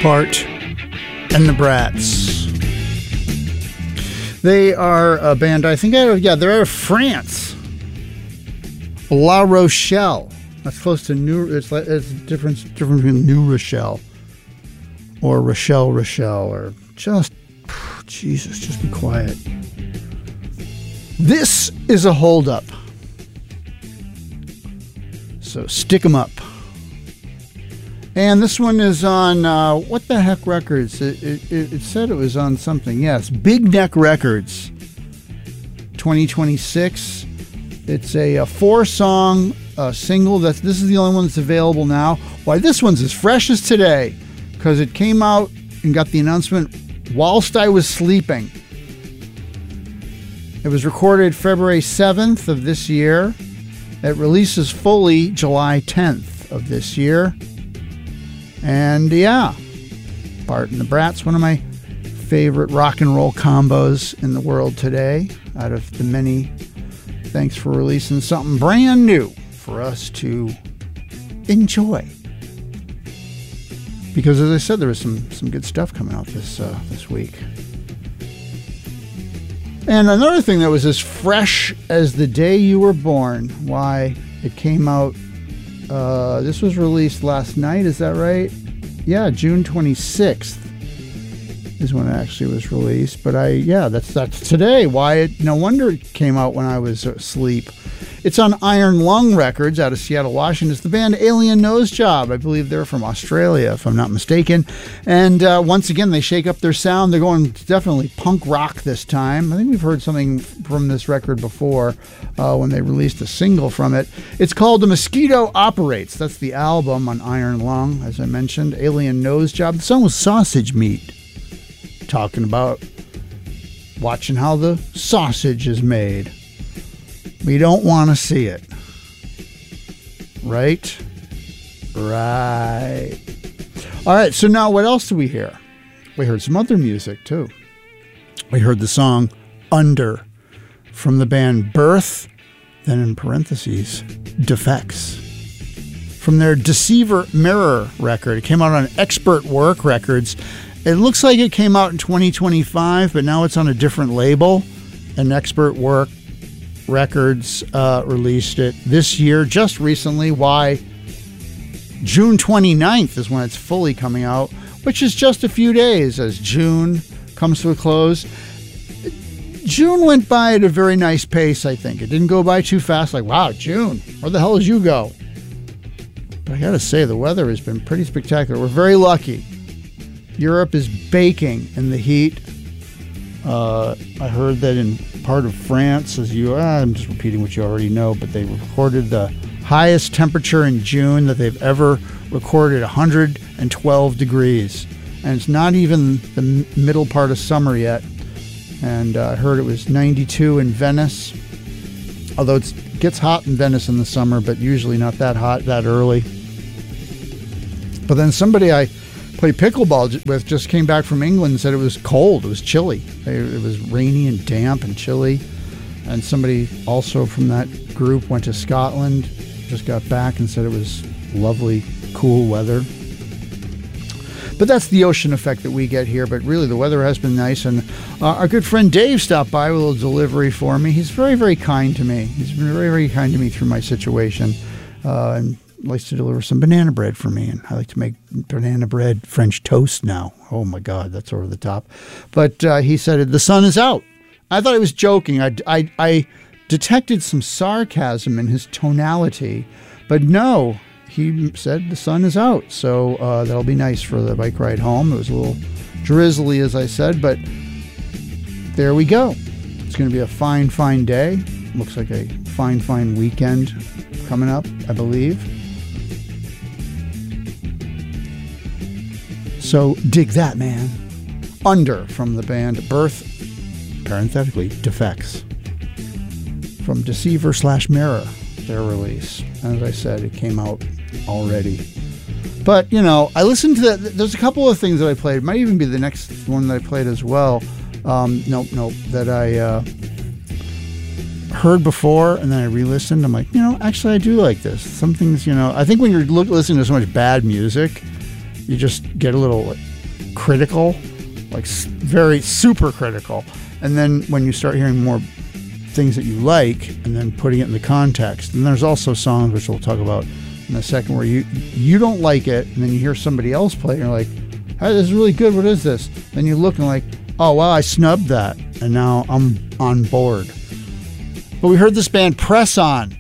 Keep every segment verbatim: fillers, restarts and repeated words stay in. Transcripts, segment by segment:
Bart and the Brats. They are a band, I think, out of, yeah, they're out of France. La Rochelle. That's close to New, it's like, it's different, different between New Rochelle or Rochelle, Rochelle, or just, Jesus, just be quiet. This is a holdup. So stick 'em up. And this one is on, uh, what the heck records? It, it, it said it was on something. Yes, Big Neck Records, twenty twenty-six. It's a, a four-song uh, single. That's This is the only one that's available now. Why, this one's as fresh as today, because it came out and got the announcement whilst I was sleeping. It was recorded February seventh of this year. It releases fully July tenth of this year. And yeah, Bart and the Brats, one of my favorite rock and roll combos in the world today. Out of the many, thanks for releasing something brand new for us to enjoy. Because as I said, there was some some good stuff coming out this uh, this week. And another thing that was as fresh as the day you were born. Why, it came out. Uh, this was released last night, is that right? Yeah, June twenty-sixth is when it actually was released. But I, yeah, that's that's today. Why, it, no wonder it came out when I was asleep. It's on Iron Lung Records out of Seattle, Washington. It's the band Alien Nose Job. I believe they're from Australia, if I'm not mistaken. And uh, once again, they shake up their sound. They're going definitely punk rock this time. I think we've heard something from this record before uh, when they released a single from it. It's called The Mosquito Operates. That's the album on Iron Lung, as I mentioned. Alien Nose Job. The song was Sausage Meat, talking about watching how the sausage is made. We don't want to see it. Right? Right. All right, so now what else do we hear? We heard some other music, too. We heard the song Under from the band Birth, then in parentheses, Defects. From their Deceiver Mirror record. It came out on Expert Work Records. It looks like it came out in twenty twenty-five, but now it's on a different label. And Expert Work Records uh, released it this year, just recently. Why, June twenty-ninth is when it's fully coming out, which is just a few days as June comes to a close. June went by at a very nice pace, I think. It didn't go by too fast, like, wow, June, where the hell did you go? But I gotta say, the weather has been pretty spectacular. We're very lucky. Europe is baking in the heat. Uh, I heard that in part of France, as you, ah, I'm just repeating what you already know, but they recorded the highest temperature in June that they've ever recorded, one hundred twelve degrees. And it's not even the middle part of summer yet. And uh, I heard it was ninety-two in Venice. Although it's, it gets hot in Venice in the summer, but usually not that hot that early. But then somebody I played pickleball with just came back from England and said it was cold. It was chilly. It was rainy and damp and chilly. And somebody also from that group went to Scotland, just got back and said it was lovely, cool weather. But that's the ocean effect that we get here. But really, the weather has been nice. And uh, our good friend Dave stopped by with a little delivery for me. He's very, very kind to me. He's been very, very kind to me through my situation. Uh, and likes to deliver some banana bread for me, and I like to make banana bread French toast now. Oh my God, that's over the top. But uh, he said, the sun is out. I thought he was joking. I, I, I detected some sarcasm in his tonality, but no, he said the sun is out. So uh, that'll be nice for the bike ride home. It was a little drizzly, as I said, but there we go. It's going to be a fine, fine day. Looks like a fine, fine weekend coming up, I believe. So dig that, man. Under from the band Birth, parenthetically, Defects. From Deceiver slash Mirror, their release. And as I said, it came out already. But, you know, I listened to that. There's a couple of things that I played. It might even be the next one that I played as well. Um, nope, nope. That I uh, heard before and then I re-listened. I'm like, you know, actually I do like this. Some things, you know, I think when you're look, listening to so much bad music, you just get a little critical, like very super critical. And then when you start hearing more things that you like and then putting it in the context, and there's also songs which we'll talk about in a second where you you don't like it, and then you hear somebody else play it, and you're like, hey, this is really good, what is this? Then you look and like, oh wow, I snubbed that, and now I'm on board. But we heard this band Press On,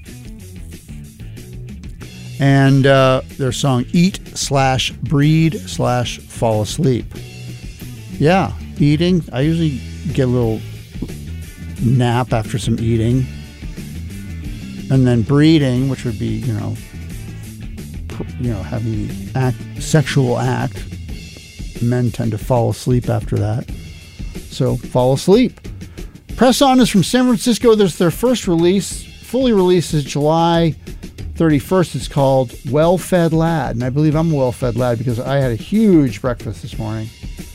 and uh, their song Eat slash Breed slash Fall Asleep. Yeah, eating. I usually get a little nap after some eating. And then breeding, which would be, you know, you know, having the act, sexual act. Men tend to fall asleep after that. So, fall asleep. Press On is from San Francisco. There's their first release, fully released is July thirty-first. It's called Well Fed Lad. And I believe I'm a well fed lad because I had a huge breakfast this morning.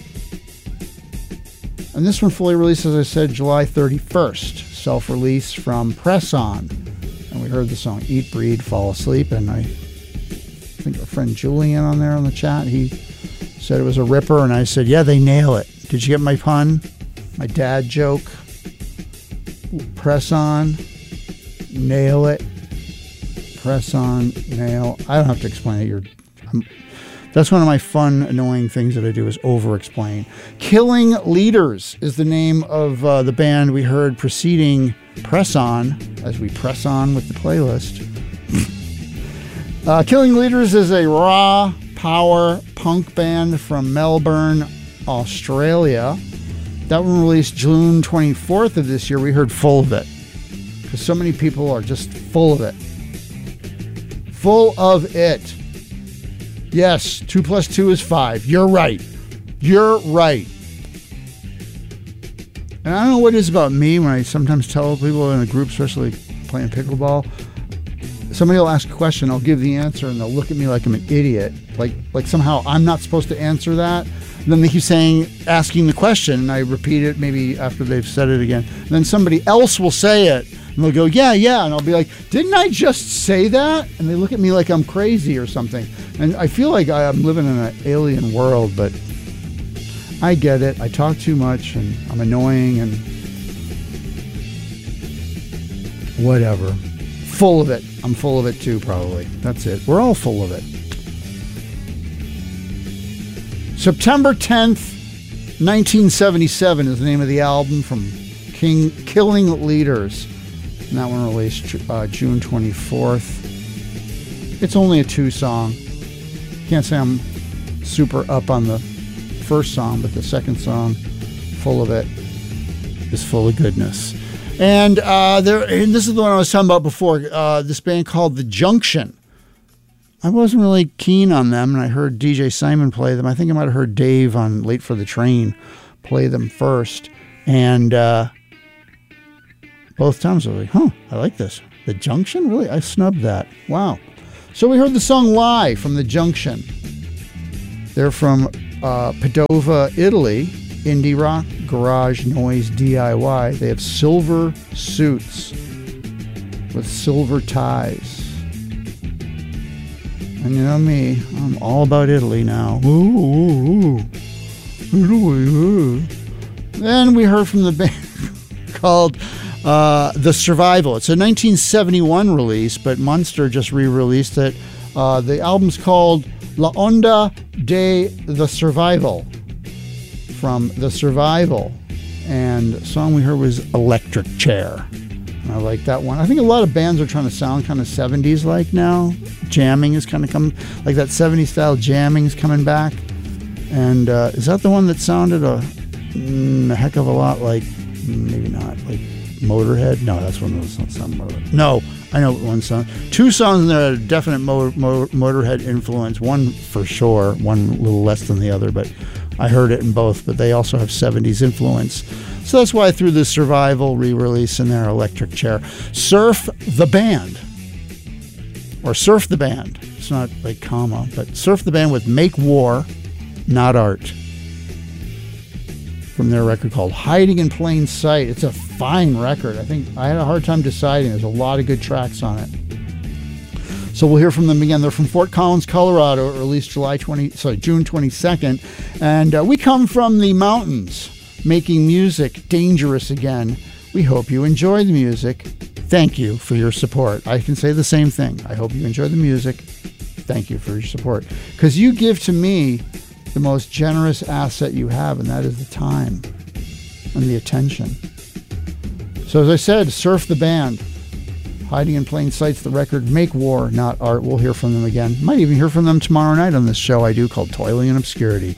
And this one fully released, as I said, July thirty-first. Self-release from Press On. And we heard the song Eat, Breed, Fall Asleep. And I think our friend Julian on there on the chat, he said it was a ripper. And I said, yeah, they nail it. Did you get my pun? My dad joke? Press On, nail it. Press on, nail. I don't have to explain it. You're, I'm, that's one of my fun, annoying things that I do is over-explain. Killing Leaders is the name of uh, the band we heard preceding Press On, as we press on with the playlist. uh, Killing Leaders is a raw power punk band from Melbourne, Australia. That one released June twenty-fourth of this year. We heard Full of It, because so many people are just full of it. Full of it. Yes, two plus two is five. You're right. You're right. And I don't know what it is about me when I sometimes tell people in a group, especially playing pickleball, somebody will ask a question, I'll give the answer, and they'll look at me like I'm an idiot. Like, like somehow I'm not supposed to answer that. And then they keep saying, asking the question, and I repeat it maybe after they've said it again. And then somebody else will say it. And they'll go, yeah, yeah. And I'll be like, didn't I just say that? And they look at me like I'm crazy or something. And I feel like I'm living in an alien world, but I get it. I talk too much and I'm annoying and whatever. Full of it. I'm full of it too, probably. That's it. We're all full of it. September tenth, nineteen seventy-seven is the name of the album from King, Killing Leaders. And that one released uh, June twenty-fourth. It's only a two-song. Can't say I'm super up on the first song, but the second song, Full of It, is full of goodness. And uh, there, and this is the one I was talking about before, uh, this band called The Junction. I wasn't really keen on them, and I heard D J Simon play them. I think I might have heard Dave on Late for the Train play them first. And uh, both times I was like, huh, I like this. The Junction? Really? I snubbed that. Wow. So we heard the song Lie from The Junction. They're from uh, Padova, Italy. Indie rock, garage, noise, D I Y. They have silver suits with silver ties. And you know me, I'm all about Italy now. Ooh, ooh, ooh. Italy, ooh. Then we heard from the band called uh, The Survival. It's a nineteen seventy-one release, but Munster just re-released it. Uh, the album's called La Onda de The Survival. From The Survival. And the song we heard was Electric Chair. And I like that one. I think a lot of bands are trying to sound kind of seventies like now. Jamming is kind of coming, like that seventies style jamming is coming back. And uh, is that the one that sounded a, mm, a heck of a lot like, maybe not, like Motorhead? No, that's one that was not sound Motorhead. No, I know one song. Two songs in there that are definite mo- mo- Motorhead influence. One for sure, one a little less than the other, but I heard it in both, but they also have seventies influence. So that's why I threw the Survival re-release in there, Electric Chair. Surf the Band. Or Surf the Band. It's not like comma, but Surf the Band with Make War, Not Art. From their record called Hiding in Plain Sight. It's a fine record. I think I had a hard time deciding. There's a lot of good tracks on it. So we'll hear from them again. They're from Fort Collins, Colorado, released July twentieth, sorry, June twenty-second. And uh, we come from the mountains, making music dangerous again. We hope you enjoy the music. Thank you for your support. I can say the same thing. I hope you enjoy the music. Thank you for your support. Because you give to me the most generous asset you have, and that is the time and the attention. So as I said, Surf the Band. Hiding in Plain Sight's the record. Make War, Not Art. We'll hear from them again. Might even hear from them tomorrow night on this show I do called Toiling in Obscurity.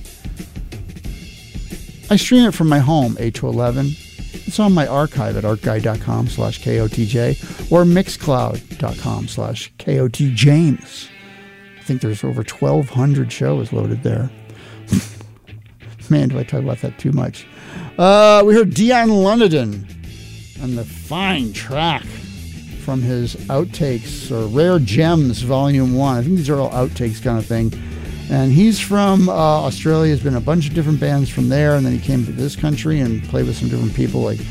I stream it from my home, eight to eleven. It's on my archive at artguy.com slash KOTJ or mixcloud.com slash KOTJames. I think there's over twelve hundred shows loaded there. Man, do I talk about that too much. Uh, we heard Dion London and the fine track from his Outtakes, or Rare Gems Volume one. I think these are all outtakes kind of thing. And he's from uh, Australia. There's been a bunch of different bands from there, and then he came to this country and played with some different people, like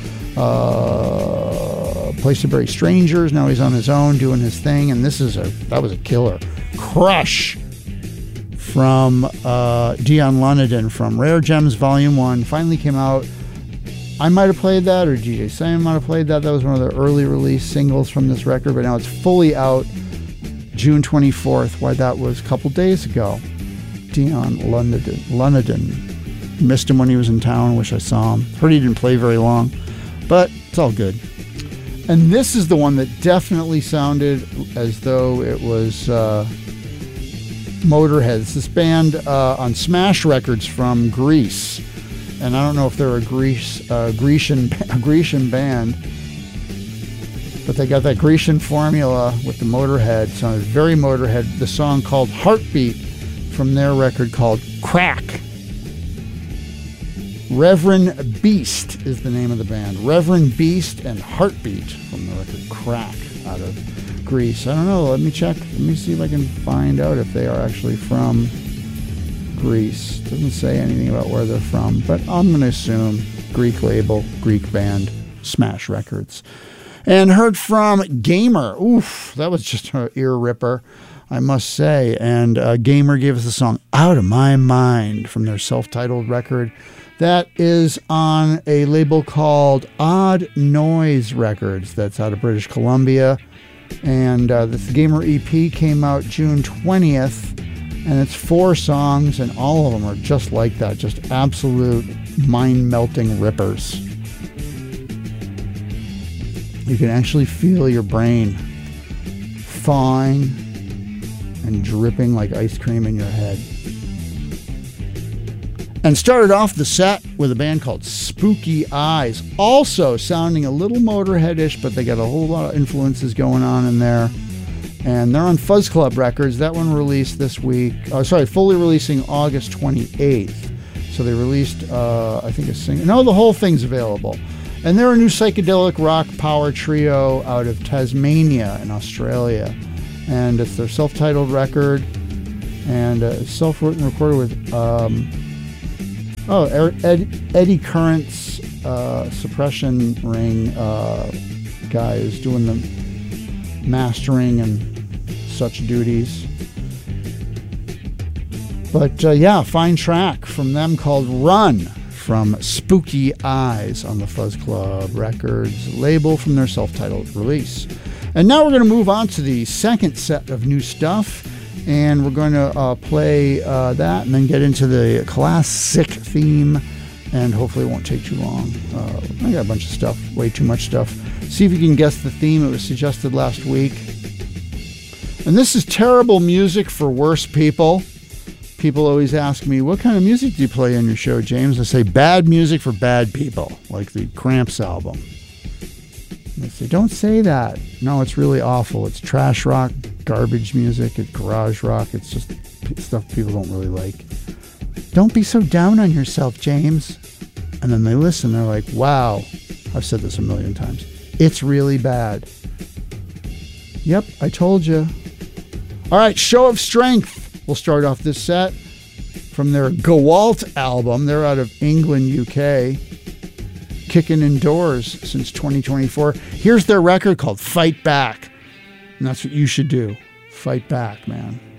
uh, Place to Bury Strangers. Now he's on his own doing his thing, and this is a that was a killer. Crush from uh, Dion London from Rare Gems Volume one. Finally came out. I might have played that, or D J Sam might have played that. That was one of the early release singles from this record, but now it's fully out June twenty-fourth. Why, that was a couple days ago. Dion London. London. Missed him when he was in town. Wish I saw him. Heard he didn't play very long, but it's all good. And this is the one that definitely sounded as though it was uh, Motorhead. This band uh, on Smash Records from Greece. And I don't know if they're a Greece, uh, Grecian, a Grecian band, but they got that Grecian formula with the Motorhead. Sounded very Motorhead. The song called Heartbeat from their record called Crack. Reverend Beast is the name of the band. Reverend Beast and Heartbeat from the record Crack out of Greece. I don't know. Let me check. Let me see if I can find out if they are actually from Greece. Doesn't say anything about where they're from, but I'm going to assume Greek label, Greek band, Smash Records. And heard from Gamer. Oof, that was just an ear ripper, I must say. And uh, Gamer gave us the song Out of My Mind from their self-titled record. That is on a label called Odd Noise Records. That's out of British Columbia. And uh, this Gamer E P came out June twentieth. And it's four songs, and all of them are just like that. Just absolute mind-melting rippers. You can actually feel your brain thawing and dripping like ice cream in your head. And started off the set with a band called Spooky Eyes. Also sounding a little Motorhead-ish, but they got a whole lot of influences going on in there. And they're on Fuzz Club Records. That one released this week. Oh, sorry, fully releasing August twenty-eighth. So they released, uh, I think, a single. No, the whole thing's available. And they're a new psychedelic rock power trio out of Tasmania in Australia. And it's their self-titled record. And uh, it's self-written, recorded with, um, oh, Ed, Eddie Current's uh, Suppression Ring uh, guy is doing the mastering and such duties. But uh, yeah, fine track from them called Run from Spooky Eyes on the Fuzz Club Records label from their self-titled release. And now we're going to move on to the second set of new stuff, and we're going to uh, play uh, that and then get into the classic theme, and hopefully it won't take too long. Uh, I got a bunch of stuff, way too much stuff. See if you can guess the theme. It was suggested last week. And this is terrible music for worse people. People always ask me, what kind of music do you play on your show, James? I say, bad music for bad people, like the Cramps album. And they say, don't say that. No, it's really awful. It's trash rock, garbage music, it's garage rock. It's just stuff people don't really like. Don't be so down on yourself, James. And then they listen. They're like, wow. I've said this a million times. It's really bad. Yep, I told you. All right, Show of Strength. We'll start off this set from their Gawalt album. They're out of England, U K. Kicking indoors since twenty twenty-four. Here's their record called Fight Back. And that's what you should do. fight back, man.